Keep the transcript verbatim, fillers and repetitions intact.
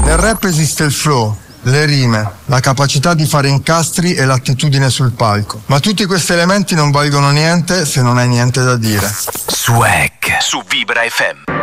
Nel rap esiste il flow, le rime, la capacità di fare incastri e l'attitudine sul palco. Ma tutti questi elementi non valgono niente se non hai niente da dire. Swag su Vibra F M.